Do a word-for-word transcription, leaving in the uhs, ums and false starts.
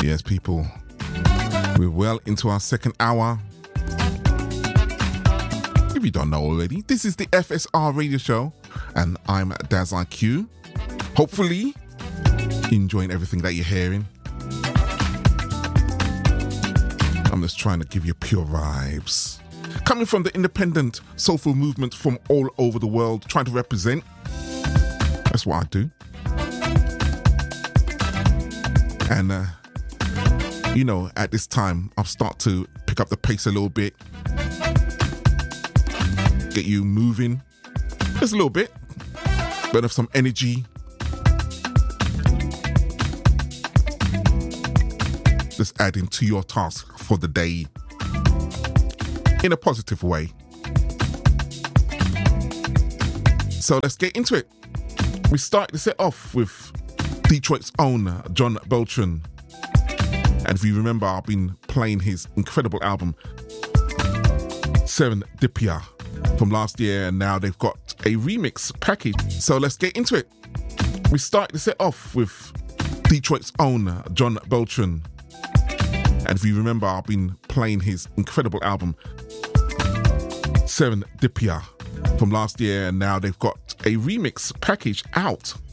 Yes, people, we're well into our second hour. If you don't know already, this is the F S R radio show, and I'm Daz I Q. Hopefully, you're enjoying everything that you're hearing. I'm just trying to give you pure vibes. Coming from the independent soulful movement from all over the world, trying to represent. That's what I do. And, uh, you know, at this time, I'll start to pick up the pace a little bit. Get you moving. Just a little bit. But of some energy. Just adding to your task for the day. In a positive way. So let's get into it. We start to set off with Detroit's own John Beltran. And if you remember, I've been playing his incredible album, Serendipia, from last year, and now they've got a remix package. So let's get into it. We start to set off with Detroit's own John Beltran. And if you remember, I've been playing his incredible album, Serendipia, from last year, and now they've got a remix package out.